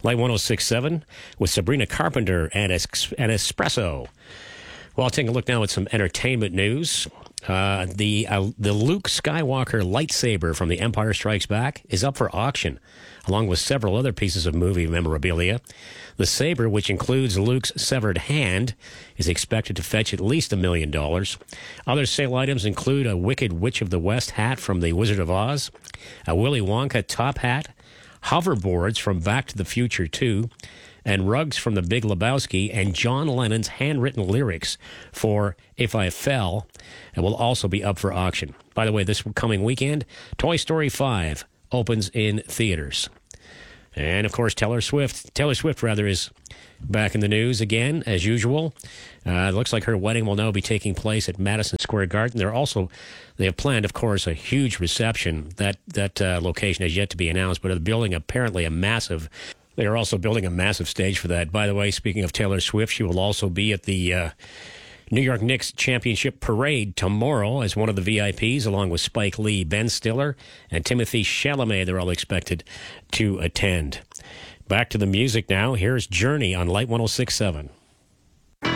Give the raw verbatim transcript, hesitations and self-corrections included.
Light one oh six point seven with Sabrina Carpenter and, es- and Espresso. Well, taking a look now at some entertainment news. Uh, the uh, the Luke Skywalker lightsaber from The Empire Strikes Back is up for auction, along with several other pieces of movie memorabilia. The saber, which includes Luke's severed hand, is expected to fetch at least a million dollars. Other sale items include a Wicked Witch of the West hat from The Wizard of Oz, a Willy Wonka top hat, hoverboards from Back to the Future two, and rugs from The Big Lebowski, and John Lennon's handwritten lyrics for If I Fell, and will also be up for auction. By the way, this coming weekend, Toy Story five opens in theaters. And, of course, Taylor Swift, Taylor Swift, rather, is back in the news again, as usual. Uh, it looks like her wedding will now be taking place at Madison Square Garden. They're also, they have planned, of course, a huge reception. That, that uh, location has yet to be announced, but they're building apparently a massive... They are also building a massive stage for that. By the way, speaking of Taylor Swift, she will also be at the uh, New York Knicks Championship Parade tomorrow as one of the V I Ps, along with Spike Lee, Ben Stiller, and Timothée Chalamet. They're all expected to attend. Back to the music now. Here's Journey on Light one oh six point seven.